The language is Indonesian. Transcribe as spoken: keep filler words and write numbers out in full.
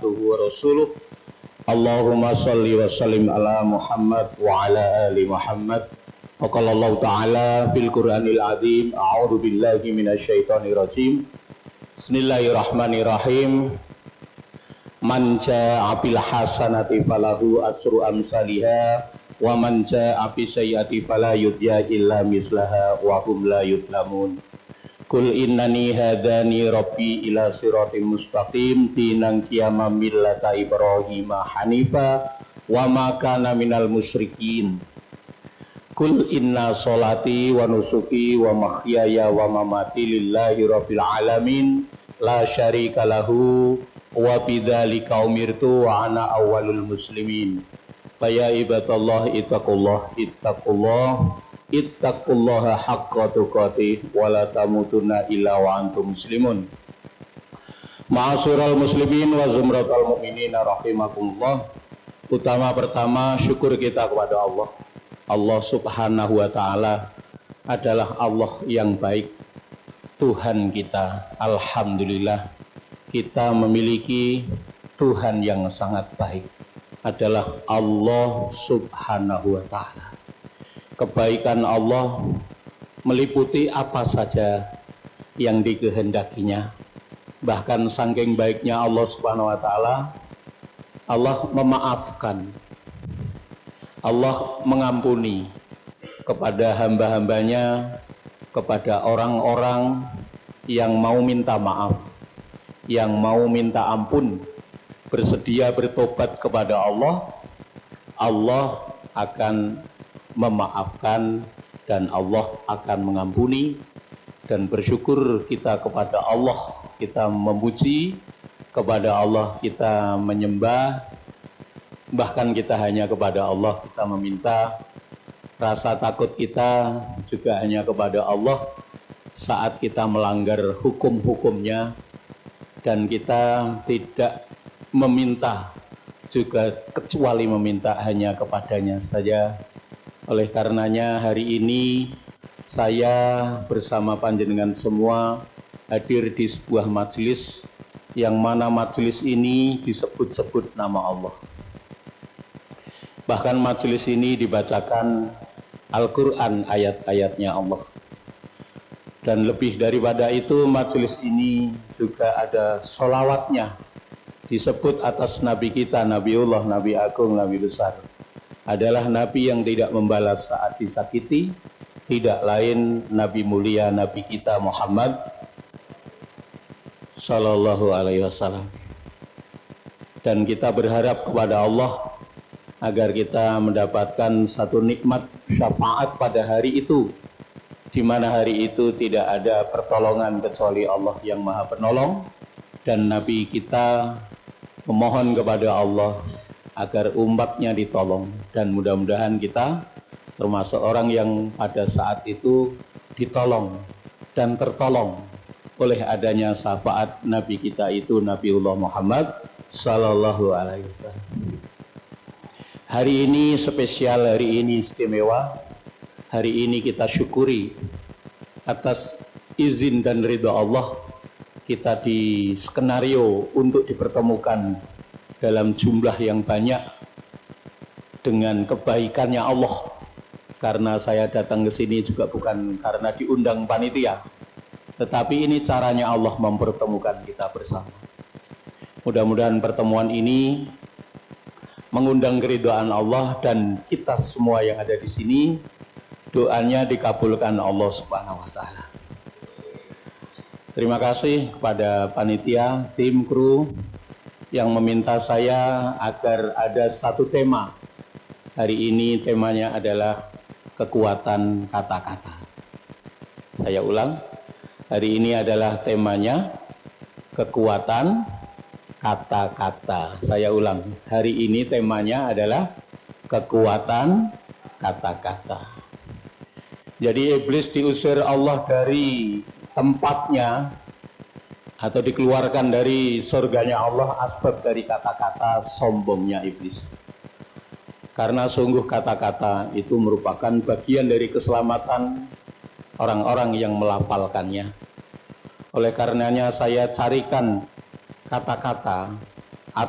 abduhu wa rasuluh. Allahumma salli wa sallim ala Muhammad wa ala ali Muhammad. Wa qala Allah ta'ala fil Qur'anil azim, a'udzu billahi minasyaitonir rajim. Bismillahirrahmanirrahim. Man jaa'a bil hasanati falahu asru amsalihha wa man jaa'a bis sayyi'ati fala yudya illa mislaha wa hum la yudlamun. Kul innani hadani rabbi ila siratim mustaqim dinan qiyama millata ibrahima hanifa wa ma kana minal musyrikin. Kul inna sholati wa nusuki wa mahyaya wa mamati lillahi rabbil alamin la syarika lahu wa bidzalika umirtu wa ana awwalul muslimin. Ya ibadallah ittaqullah ittaqullah ittaqullaha haqqa tuqatih wa la tamutunna illa wa antum muslimun. Ma'asyiral muslimin wa zumratal mu'minin rahimakumullah. Utama pertama syukur kita kepada Allah. Allah Subhanahu wa taala adalah Allah yang baik, Tuhan kita. Alhamdulillah kita memiliki Tuhan yang sangat baik, adalah Allah Subhanahu wa ta'ala. Kebaikan Allah meliputi apa saja yang dikehendakinya. Bahkan saking baiknya Allah Subhanahu wa ta'ala, Allah memaafkan, Allah mengampuni kepada hamba-hambanya, kepada orang-orang yang mau minta maaf, yang mau minta ampun, bersedia bertobat kepada Allah, Allah akan memaafkan dan Allah akan mengampuni. Dan bersyukur kita kepada Allah, kita memuji kepada Allah, kita menyembah, bahkan kita hanya kepada Allah kita meminta. Rasa takut kita juga hanya kepada Allah saat kita melanggar hukum-hukumnya, dan kita tidak meminta juga kecuali meminta hanya kepadanya saja. Oleh karenanya hari ini saya bersama panjenengan semua hadir di sebuah majelis yang mana majelis ini disebut-sebut nama Allah. Bahkan majelis ini dibacakan Al-Quran ayat-ayatnya Allah. Dan lebih daripada itu, majelis ini juga ada sholawatnya, disebut atas Nabi kita, Nabiullah, Nabi Agung, Nabi Besar. Adalah Nabi yang tidak membalas saat disakiti, tidak lain Nabi mulia, Nabi kita Muhammad Sallallahu Alaihi Wasallam. Dan kita berharap kepada Allah agar kita mendapatkan satu nikmat syafaat pada hari itu, di mana hari itu tidak ada pertolongan kecuali Allah yang Maha Penolong. Dan Nabi kita memohon kepada Allah agar umatnya ditolong, dan mudah-mudahan kita termasuk orang yang pada saat itu ditolong dan tertolong oleh adanya syafaat Nabi kita itu, Nabiullah Muhammad Sallallahu Alaihi Wasallam. Hari ini spesial, hari ini istimewa. Hari ini kita syukuri atas izin dan ridha Allah, kita di skenario untuk dipertemukan dalam jumlah yang banyak dengan kebaikannya Allah. Karena saya datang ke sini juga bukan karena diundang panitia, tetapi ini caranya Allah mempertemukan kita bersama. Mudah-mudahan pertemuan ini mengundang keridhaan Allah, dan kita semua yang ada di sini doanya dikabulkan Allah Subhanahu wa taala. Terima kasih kepada panitia, tim, kru yang meminta saya agar ada satu tema. Hari ini temanya adalah kekuatan kata-kata. Saya ulang, hari ini adalah temanya kekuatan kata-kata. Saya ulang, hari ini temanya adalah kekuatan kata-kata. Jadi iblis diusir Allah dari tempatnya atau dikeluarkan dari surganya Allah, asbab dari kata-kata sombongnya iblis. Karena sungguh kata-kata itu merupakan bagian dari keselamatan orang-orang yang melafalkannya. Oleh karenanya saya carikan kata-kata